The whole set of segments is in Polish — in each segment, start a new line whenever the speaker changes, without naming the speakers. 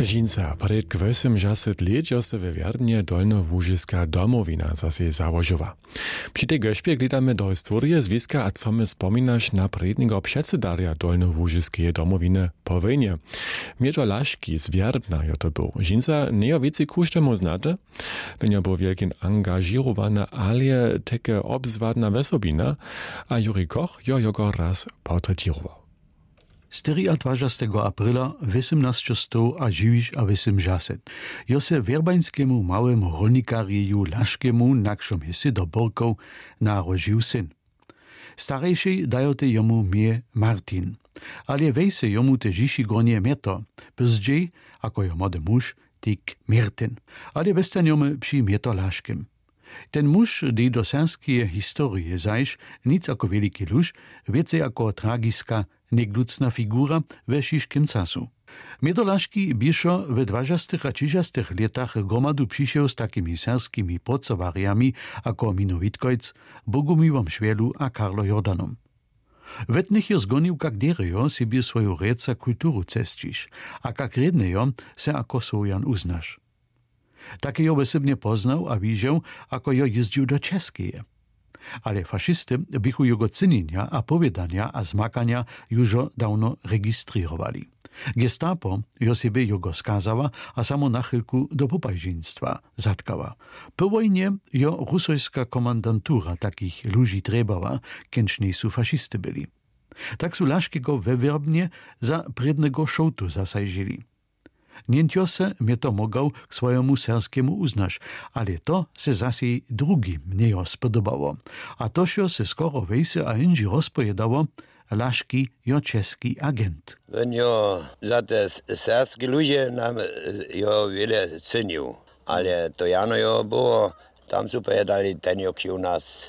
Žinca, před 80 let se ve Werdnie Dolnołużyska domowina zase założyła. Przy tej gośpie glądamy do historii związka, a co my wspominasz na predniego przedsedarja Dolnołużyskiej domowiny po wojnie. Miedzio Laszki z Werdna jo to był. Žinca nie o więcej kusztemu znate, when był wielkim angażowana, ale takie obzwadna wesobina, a Juri Koch jo go raz portretirował.
24. apryla 1880 jo se werbańskiemu małemu rolnikariju Laszkiemu nakšom hisy do Borkov narodził syn. Starejszy dajote jomu mie Martin, ale wejse jomu te žiši gronie mieto, brzdziej, ako jo młody muž, tik Mirtin, ale bestan jomu przy mieto Laszkiem. Ten muž dej do serskie historie zajš nic ako veliki luž, więcej ako tragiska, neglucna figura we šiškim casu. Miedolaški bišo w 20. a 30. letach gromadu přišel s takimi serskimi podcovariami ako Mino Witkojc, Bogumiłom Švelu a Karlo Jordanom. Wetnych jo zgonił kak derejo sobie swoją reca kulturu cestiš, a kak rednejo se ako sojan uznaš. Takie jo osobnie poznał a widział, ako jo jeździł do Českeje. Ale fascisty bychu jego cynienia a powiedania a zmakania już dawno registrowali. Gestapo jo sobie jego skazała, a samo na chylku do popajziństwa zatkała. Po wojnie jo rusojska komandantura takich ludzi trebała, kęczni su fascisty byli. Tak su Laszkiego we Werbnie za prednego szołtu zasajżyli. Nientio se mnie to mogał k swojemu serskiemu uznasz, ale to se zase drugim nie spodobało. A to się skoro wejse a inži rozpojedało, Laszki jo czeski agent.
When jo za te serskie ludzie nam jo wiele cenił, ale to jano jo było, tam su pojedali ten jo u nas,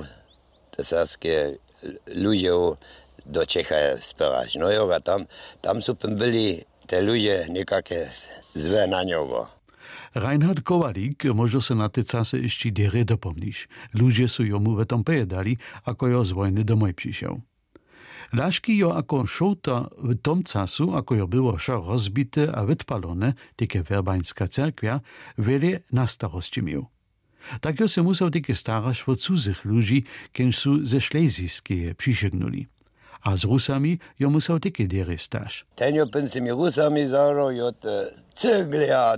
te serskie ludzie do Čecha spierać. No jo, tam su byli te ludzie niekake złe na niego.
Reinhard Kowalik może se na te czasy jeszcze dere dopomnisz. Ludzie su jomu w tom pojedali, ako jo z wojny domoj przyszedł. Laszki jo ako šouta w tom czasu, ako jo było šo rozbite a wytpalone, takie werbańska cerkwia, wiele na starości miał. Tak jo se musał takie starać od cudzych ludzi, kiedyś su ze Szlezijskie przysięgnuli. A z Rusami jo musał takie dery stać.
Ten jo z tymi Rusami zaraz jo te cygli, a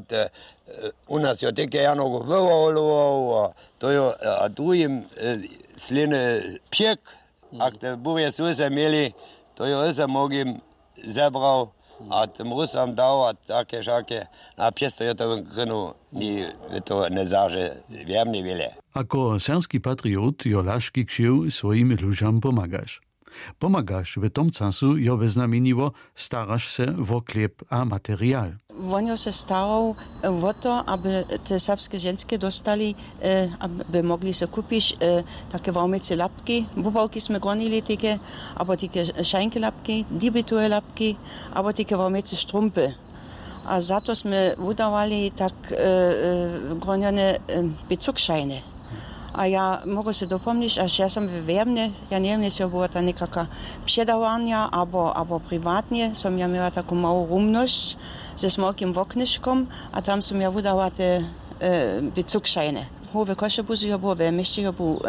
u nas jo takie jano wywołowało, to jo a drugim sliny piek, a te burie Rusy mieli, to jo se mogim zebrał, a tym Rusam dał, a takie szake, a przez jo to wynkrynu, to nie zaże, wiem nie wiele.
Ako serski patriot jo Laszki ksił swoim ludziom pomagasz. Pomagasz w tom czasu jo wyznamieniło starasz se o chleb a materiał.
On se starał o to, aby te serbskie żenskie dostali, aby mogli se kupić takie warmice lapki. Bubałki sme gronili takie, albo takie szajnkie lapki, dibitue lapki, albo takie warmice strumpy. A za to sme wydawali tak gronione bezugszajny. A ja mogę się dopomnieć, aż ja sam w Werbnie, ja nie wiem, jeśli była ta niekaka przedawania, albo prywatnie, som ja miała taką małą rumność ze smokim oknyszką, a tam som ja wydała te bezugszajny. Howe Košebuzy jo było, w mieście jo był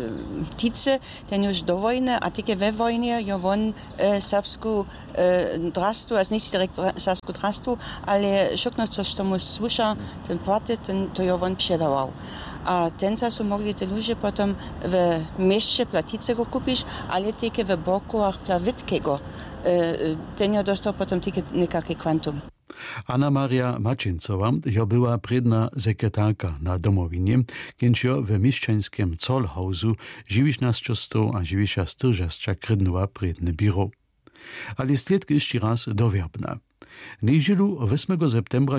Tice, ten już do wojny, a tylko we wojnie jo won serbsku drastu, also nicht direkt serbsku drastu, ale szokno coś tomu słysza, ten płaty, to jo won przedawał. A ten czas mogli te ludzie potem w mieście Platicego kupić, ale tylko w Borkowach Plawitkiego. Ten jo dostał potem tylko niekaký kwantum.
Anna Maria Maczyncowa jo była predna sekretarka na domowinie, kiedy jo w mieszczańskim Zollhausu 19 a 24 krydnęła predne biuro. Ale stletk jeszcze raz do Werbna. Niedzielu 8 septembra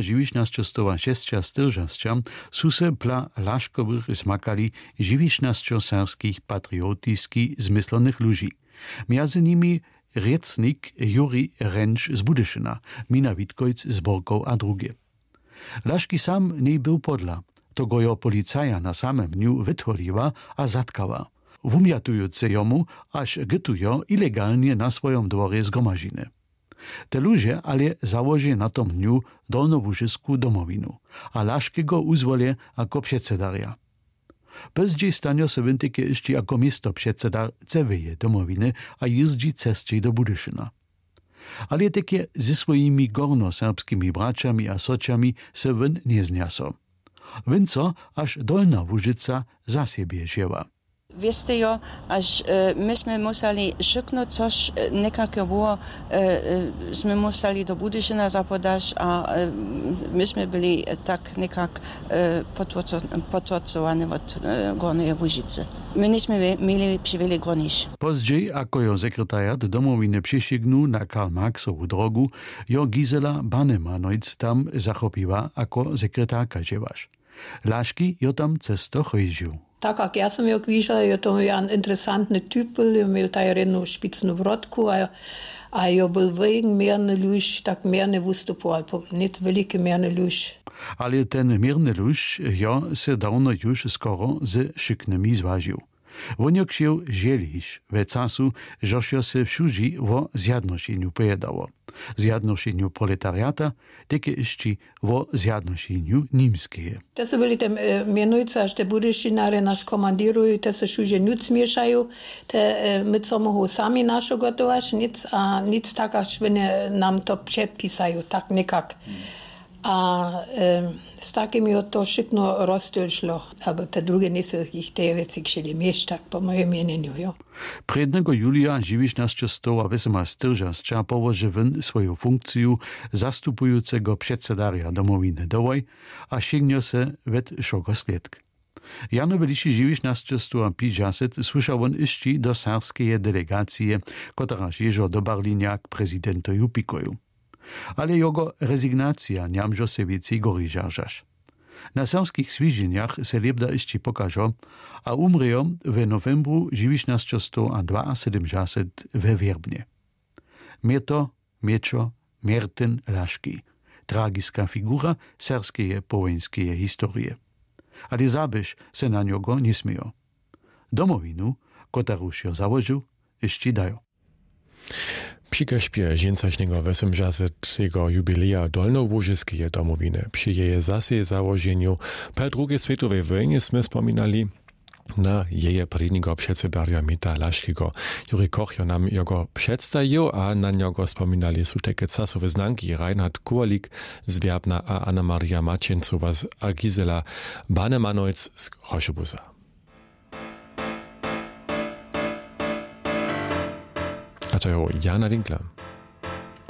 1946 su se pla Laszkowych zmakali 19 serskich patriotyjskich zmyslonych ludzi. Między nimi riecnik Juri Renč z Budyszyna, Mina Witkojc z Borkov a drugie. Laszki sam nie był podla, to go jo policaja na samym dniu wytwoliła a zatkała. Wumiatujące jomu, aż gytujo ilegalnie na swoim dworze zgromadziny. Te ludzie ale założy na tom dniu dolnowużysku domowinu, a Laszkiego uzwolie jako předsedaria. Pozdziej stanio se wyntykie jeszcze jako misto předsedar ceveje domowiny a jeździ cesty do Budyszyna. Ale takie ze swoimi gorno-serbskimi braciami a sociami se wyn nie zniaso. Wynco aż Dolna Łużyca za siebie wzięła.
Wieste jo, aż myśmy musieli szuknąć coś nekako było,śmy musieli do Budyszyna zapodać, a myśmy byli tak nekak potwocowani od Gornej Łużycy. My nie mieli przywiele gronisz.
Pozdziej, ako jo sekretariat domowiny przyścignął na Karl-Marxowu drogu, jo Gisela Bannemanojc tam zachopiła ako sekretarka dziewasz. Laszki jo tam cesto chodził.
Tak jak ja sam jo kvižala, je to jedan interesantni typ, imel ta jednu špicnu vrotku, a jo bil vegen mirny luž, tak mirny vystupoval, nic veliki mirny luž.
Ale ten mirny luž jo se dawno już skoro z szyknymi zważył. Woniok się żeliś we casu, żoś jo se wszudzi wo zjadnoszeniu pojedało. Zjadnoszeniu proletariata, takie jeszcze wo zjadnoszeniu niemskie.
To są byli te mianujce, aż te budyszynary nas komandirują, te se wszudzie nic mieszają, te my co mogą sami nasze gotować, nic tak, aż nam to przedpisają, tak nikak. A z takimi to szybko rozstylszlo, albo te drugie nie są ich te věci chcieli mieć, tak po mojem mieniu, jo.
1. julia dziwisz nas często wesema styrża z Czapowo, że wyn swoją funkcję zastupującego przedsedaria domowiny dołaj, a sięgnio se wet szoko sledk. Jano byliście dziwisz nas często a pijaset, słyszał on iści do serbskiej delegacje, która jeżo do Berlinia k prezydentoju Pikoju. Ale jego rezygnacja niamżo se więcej gory żarżasz. Na serbskich swiżeniach se lebda jeszcze pokażo, a umrzeją w novembru 1972 we Wierbnie. Mieto, Mieczo, Mierten Laszki. Tragiska figura serbskiej powojenskiej historii. Ale zabysz se na niego nie śmieją. Domowinu, kotaru się założył, jeszcze dają.
Przy Geszpie dziencaśnego 80. jubileja Dolnołużyskiej domowiny, przy jej zase założeniu po II światowej wojnie sme wspominali na jej predniego przedsedaria Mita Laszkiego. Juri Koch nam jego przedstawił, a na niego wspominali są takie czasowe znanki Reinhard Kurlik z Wierbna a Anna Maria Maciencowa a Gisela Bannemanojc z Choszebuza. A to jest Jana Winkler.